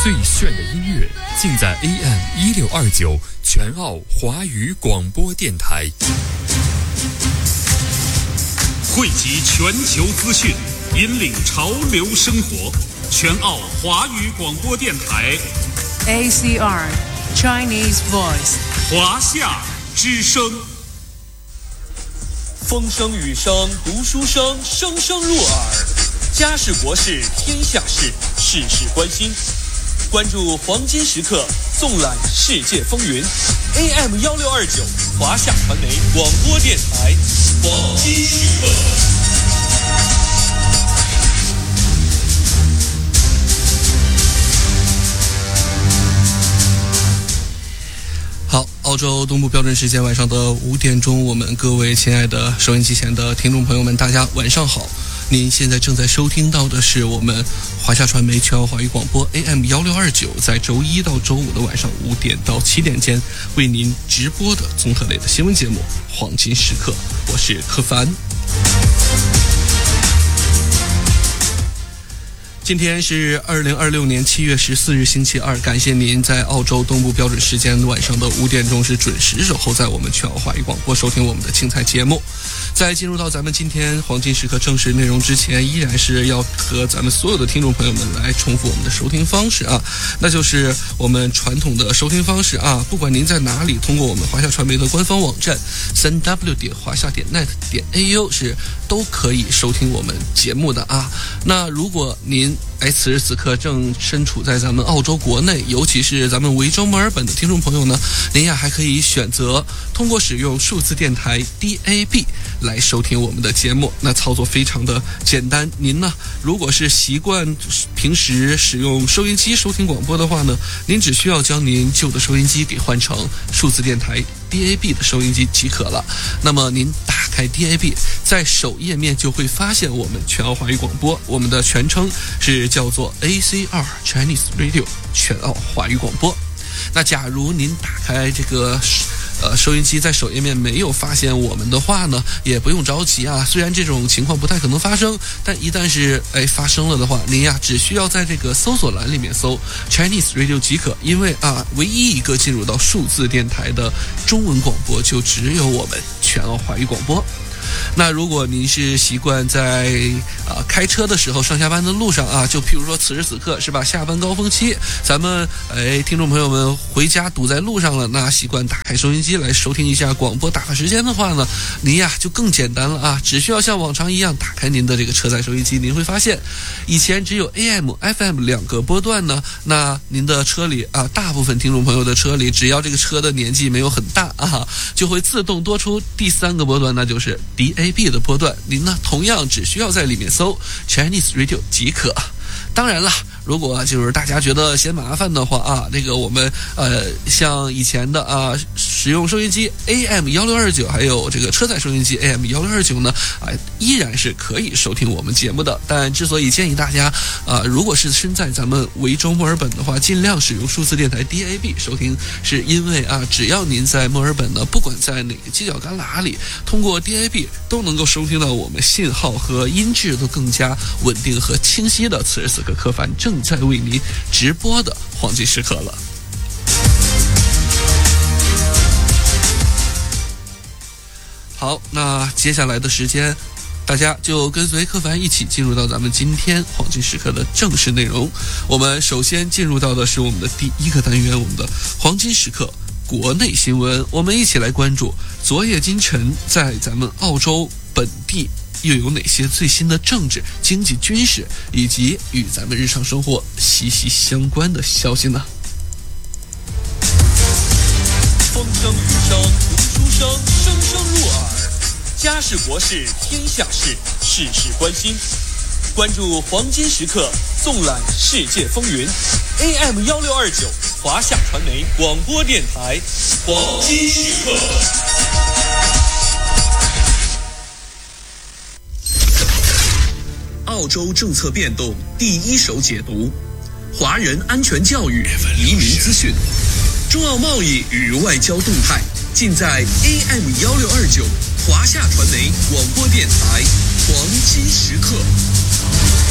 最炫的音乐尽在 AM1629全澳华语广播电台， 汇集全球资讯，引领潮流生活。全澳华语广播电台 ACR Chinese Voice 华夏之声。风声雨声读书声，声声入耳。家事国事天下事，事事关心。关注黄金时刻，纵览世界风云。AM1629华夏传媒广播电台黄金时刻。 好，澳洲东部标准时间晚上的5点钟，我们各位亲爱的收音机前的听众朋友们，大家晚上好。您现在正在收听到的是我们华夏传媒全澳华语广播 AM1629，在周一到周五的晚上5点到7点间为您直播的综合类的新闻节目《黄金时刻》，我是柯凡。今天是2026年7月14日星期二，感谢您在澳洲东部标准时间晚上的5点钟是准时守候在我们全澳华语广播收听我们的精彩节目。在进入到咱们今天黄金时刻正式内容之前，依然是要和咱们所有的听众朋友们来重复我们的收听方式啊，那就是我们传统的收听方式啊，不管您在哪里，通过我们华夏传媒的官方网站 3w 华夏.net.au 是都可以收听我们节目的啊。那如果您此时此刻正身处在咱们澳洲国内，尤其是咱们维州墨尔本的听众朋友呢，您呀还可以选择通过使用数字电台 DAB 来收听我们的节目。那操作非常的简单，您呢如果是习惯平时使用收音机收听广播的话呢，您只需要将您旧的收音机给换成数字电台 DAB 的收音机即可了。那么您打开 DAB， 在首页面就会发现我们全澳华语广播，我们的全称是叫做 ACR Chinese Radio 全澳华语广播。那假如您打开这个收音机在首页面没有发现我们的话呢，也不用着急啊。虽然这种情况不太可能发生，但一旦是发生了的话，您呀只需要在这个搜索栏里面搜 Chinese Radio 即可。因为唯一一个进入到数字电台的中文广播就只有我们全澳华语广播。那如果您是习惯在开车的时候上下班的路上啊，就譬如说此时此刻是吧，下班高峰期，咱们听众朋友们回家堵在路上了，那习惯打开收音机来收听一下广播打发时间的话呢，您呀就更简单了啊，只需要像往常一样打开您的这个车载收音机，您会发现以前只有 AM、FM 2个波段呢，那您的车里大部分听众朋友的车里，只要这个车的年纪没有很大啊，就会自动多出第3个波段，那就是DAB 的波段。您呢同样只需要在里面搜 Chinese Radio 即可。当然了，如果就是大家觉得嫌麻烦的话啊，那个我们像以前的使用收音机 AM1629 还有这个车载收音机 AM1629 呢依然是可以收听我们节目的。但之所以建议大家如果是身在咱们维州墨尔本的话，尽量使用数字电台 DAB 收听，是因为只要您在墨尔本呢，不管在哪个犄角旮旯里，通过 DAB 都能够收听到我们信号和音质都更加稳定和清晰的此时此刻柯凡正在为您直播的黄金时刻了。好，那接下来的时间大家就跟随柯凡一起进入到咱们今天黄金时刻的正式内容。我们首先进入到的是我们的第1个单元，我们的黄金时刻国内新闻。我们一起来关注昨夜今晨在咱们澳洲本地又有哪些最新的政治、经济、军事以及与咱们日常生活息息相关的消息呢？ 风声雨声读书声，声声入耳。家事国事天下事，事事关心。关注黄金时刻，纵览世界风云。AM1629华夏传媒广播电台黄金时刻。澳洲政策变动第一手解读，华人安全教育、移民资讯，中澳贸易与外交动态，尽在 AM1629华夏传媒广播电台黄金时刻。